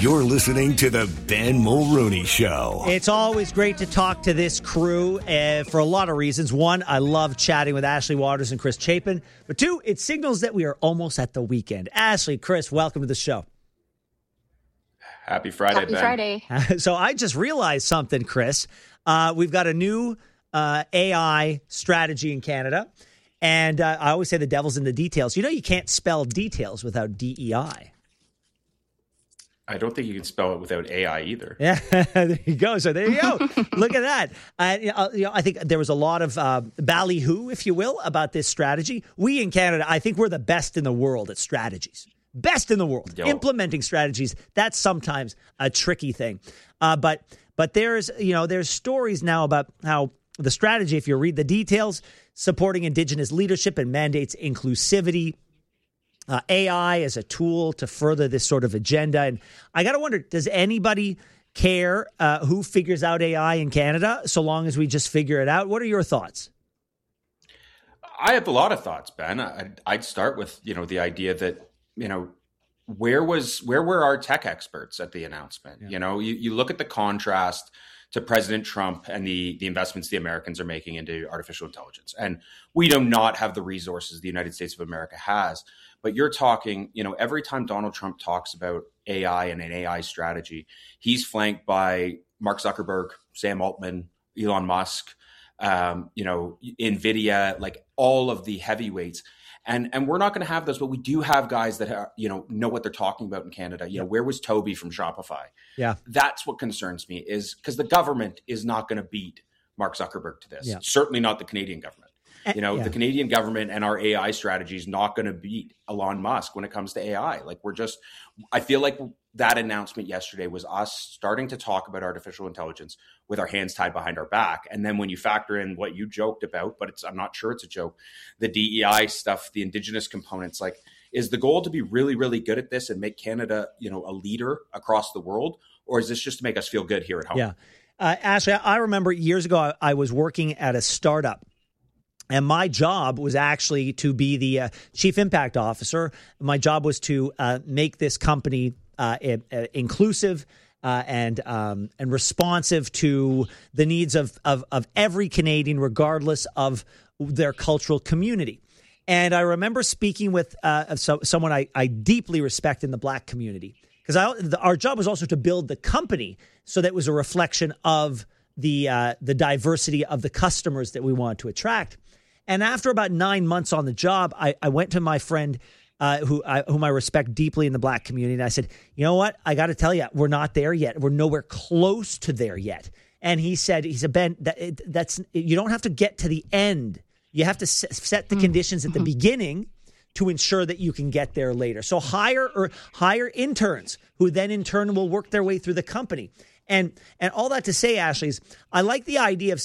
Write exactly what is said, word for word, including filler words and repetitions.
You're listening to the Ben Mulrooney Show. It's always great to talk to this crew uh, for a lot of reasons. One, I love chatting with Ashley Waters and Chris Chapin. But two, it signals that we are almost at the weekend. Ashley, Chris, welcome to the show. Happy Friday, Happy Ben. Friday. So I just realized something, Chris. Uh, we've got a new uh, A I strategy in Canada. And uh, I always say the devil's in the details. You know you can't spell details without D E I. I don't think you can spell it without A I either. Yeah, there you go. So there you go. Look at that. Uh, you know, I think there was a lot of uh, ballyhoo, if you will, about this strategy. We in Canada, I think we're the best in the world at strategies. Best in the world. Yo. Implementing strategies, that's sometimes a tricky thing. Uh, but but there's, you know, there's stories now about how the strategy, if you read the details, supporting Indigenous leadership and mandates inclusivity, Uh, A I as a tool to further this sort of agenda. And I got to wonder, does anybody care uh, who figures out A I in Canada, so long as we just figure it out? What are your thoughts? I have a lot of thoughts, Ben. I'd, I'd start with, you know, the idea that, you know, where was where were our tech experts at the announcement? Yeah. You know, you, you look at the contrast to President Trump and the, the investments the Americans are making into artificial intelligence. And we do not have the resources the United States of America has. But you're talking, you know, every time Donald Trump talks about A I and an A I strategy, he's flanked by Mark Zuckerberg, Sam Altman, Elon Musk, um, you know, NVIDIA, like all of the heavyweights. And and we're not going to have those, but we do have guys that, are, you know, know what they're talking about in Canada. You know, where was Toby from Shopify? Yeah. That's what concerns me, is because the government is not going to beat Mark Zuckerberg to this. Yeah. Certainly not the Canadian government. You know, yeah. The Canadian government and our A I strategy is not going to beat Elon Musk when it comes to A I. Like we're just, I feel like that announcement yesterday was us starting to talk about artificial intelligence with our hands tied behind our back. And then when you factor in what you joked about, but it's, I'm not sure it's a joke, the D E I stuff, the Indigenous components, like is the goal to be really, really good at this and make Canada, you know, a leader across the world? Or is this just to make us feel good here at home? Yeah. Uh, Ashley, I remember years ago, I, I was working at a startup. And my job was actually to be the uh, chief impact officer. My job was to uh, make this company uh, uh, inclusive uh, and um, and responsive to the needs of, of of every Canadian, regardless of their cultural community. And I remember speaking with uh, so, someone I, I deeply respect in the Black community, because our job was also to build the company so that it was a reflection of the uh, the diversity of the customers that we wanted to attract. And after about nine months on the job, I, I went to my friend uh, who I, whom I respect deeply in the Black community. And I said, you know what? I got to tell you, we're not there yet. We're nowhere close to there yet. And he said, he said, Ben, that, that's you don't have to get to the end. You have to set the conditions at the beginning to ensure that you can get there later. So hire or hire interns who then in turn will work their way through the company. And and all that to say, Ashley, is I like the idea of